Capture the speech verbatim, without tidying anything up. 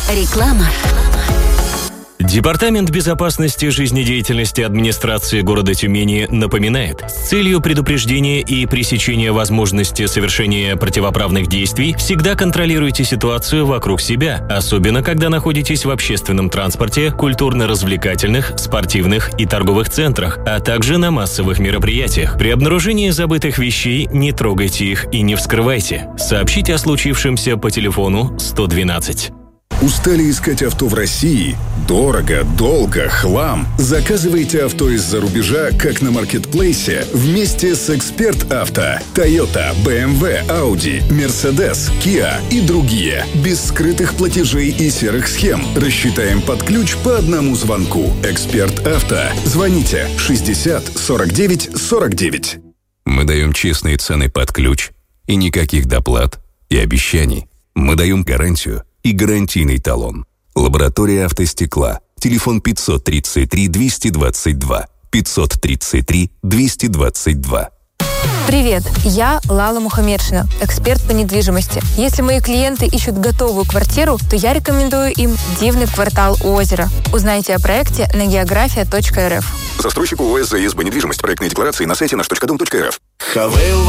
Реклама. Департамент безопасности жизнедеятельности администрации города Тюмени напоминает, с целью предупреждения и пресечения возможности совершения противоправных действий всегда контролируйте ситуацию вокруг себя, особенно когда находитесь в общественном транспорте, культурно-развлекательных, спортивных и торговых центрах, а также на массовых мероприятиях. При обнаружении забытых вещей не трогайте их и не вскрывайте. Сообщите о случившемся по телефону сто двенадцать. Устали искать авто в России? Дорого, долго, хлам. Заказывайте авто из-за рубежа, как на маркетплейсе, вместе с «Эксперт Авто». Toyota, бэ эм вэ, Audi, Mercedes, Kia и другие. Без скрытых платежей и серых схем. Рассчитаем под ключ по одному звонку. «Эксперт Авто». Звоните шестьдесят сорок девять сорок девять. Мы даем честные цены под ключ и никаких доплат и обещаний. Мы даем гарантию и гарантийный талон. Лаборатория автостекла. Телефон пятьсот тридцать три двести двадцать два. пятьсот тридцать три двести двадцать два. Привет, я Лала Мухаммедшина, эксперт по недвижимости. Если мои клиенты ищут готовую квартиру, то я рекомендую им дивный квартал у озера. Узнайте о проекте на география точка эр эф. Застройщику ОС «Заезд недвижимость». Проектные декларации на сайте наш точка дом точка эр эф. Хавейл